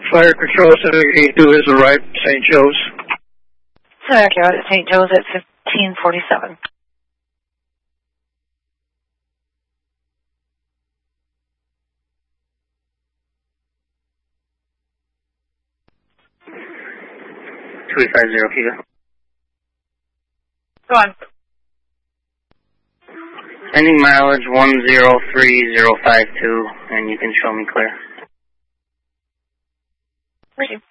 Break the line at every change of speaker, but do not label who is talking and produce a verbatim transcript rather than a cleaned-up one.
Fire Control seven eighty-two is arrived at Saint Joe's.
Seven Echo at Saint Joe's at fifteen forty-seven.
two eight five zero, Kika.
Go on.
Ending mileage one zero three zero five two, and you can show me clear.
Receive.